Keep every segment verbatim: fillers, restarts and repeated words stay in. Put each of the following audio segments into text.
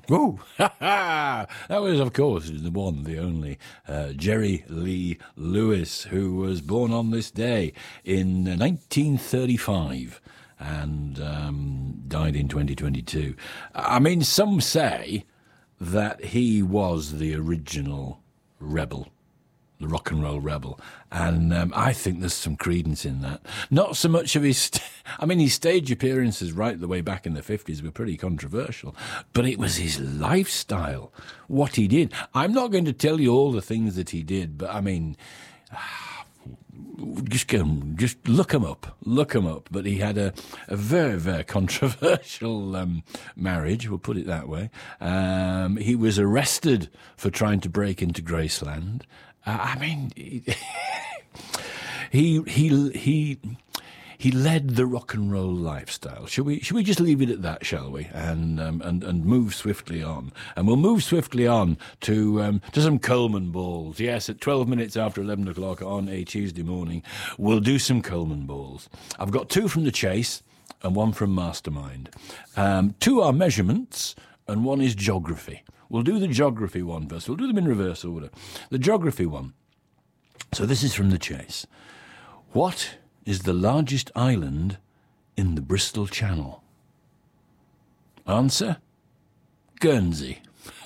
Oh, that was, of course, the one, the only, uh, Jerry Lee Lewis, who was born on this day in nineteen thirty-five and um, died in twenty twenty-two. I mean, some say that he was the original rebel, the rock and roll rebel, and um, I think there's some credence in that. Not so much of his, st- I mean, his stage appearances right the way back in the fifties were pretty controversial, but it was his lifestyle, what he did. I'm not going to tell you all the things that he did, but I mean, just go, just look him up, look him up. But he had a, a very, very controversial um, marriage, we'll put it that way. Um, he was arrested for trying to break into Graceland. Uh, I mean, he he he he led the rock and roll lifestyle. Should we should we just leave it at that, shall we? And um, and and move swiftly on. And we'll move swiftly on to um, to some Coleman balls. Yes, at twelve minutes after eleven o'clock on a Tuesday morning, we'll do some Coleman balls. I've got two from the Chase and one from Mastermind. Um, two are measurements and one is geography. We'll do the geography one first. We'll do them in reverse order. The geography one. So this is from the Chase. What is the largest island in the Bristol Channel? Answer? Guernsey.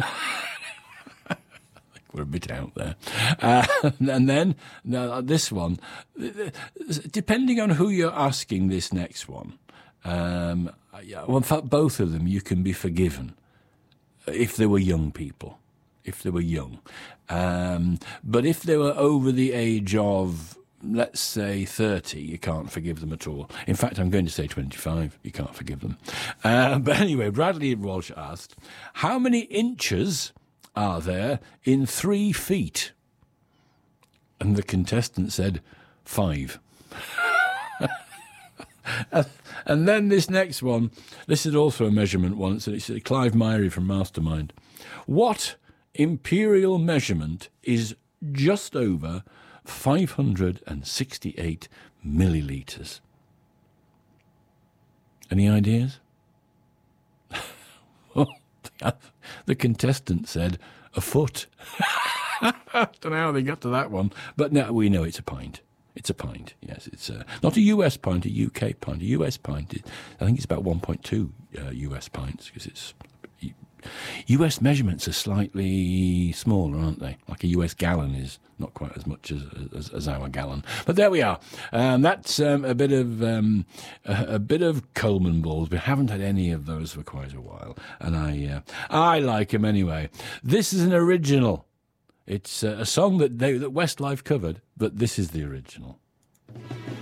We're a bit out there. Uh, and then, now this one, depending on who you're asking this next one, um, well, in fact, both of them you can be forgiven. If they were young people, if they were young. Um, but if they were over the age of, let's say, thirty, you can't forgive them at all. In fact, I'm going to say twenty-five, you can't forgive them. Uh, but anyway, Bradley Walsh asked, how many inches are there in three feet? And the contestant said, five. And then this next one, this is also a measurement one. It's Clive Myrie from Mastermind. What imperial measurement is just over five hundred sixty-eight millilitres? Any ideas? Well, the contestant said a foot. I don't know how they got to that one, but now we know it's a pint. It's a pint, yes. It's uh, not a U S pint, a U K pint. A U S pint, is, I think it's about one point two uh, U S pints, because it's U S measurements are slightly smaller, aren't they? Like a U S gallon is not quite as much as as, as our gallon. But there we are. Um, that's um, a bit of um, a, a bit of Coleman balls. We haven't had any of those for quite a while, and I uh, I like them anyway. This is an original. It's a song that they, that Westlife covered, but this is the original.